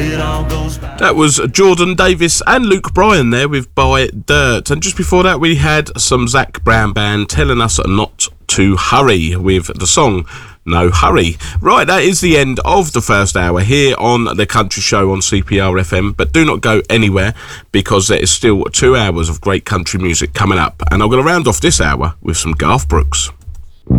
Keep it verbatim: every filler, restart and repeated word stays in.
That was Jordan Davis and Luke Bryan there with By Dirt. And just before that, we had some Zac Brown Band telling us not to hurry with the song No Hurry. Right, that is the end of the first hour here on The Country Show on C P R F M. But do not go anywhere, because there is still two hours of great country music coming up. And I'm going to round off this hour with some Garth Brooks.